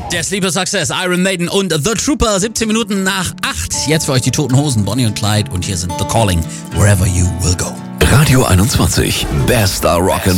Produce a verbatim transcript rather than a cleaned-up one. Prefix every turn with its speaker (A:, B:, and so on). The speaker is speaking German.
A: Der Sleeper Success, Iron Maiden und The Trooper, siebzehn Minuten nach acht. Jetzt für euch die Toten Hosen, Bonnie und Clyde. Und hier sind The Calling, Wherever You Will Go.
B: Radio einundzwanzig, bester Rock'n'Roll.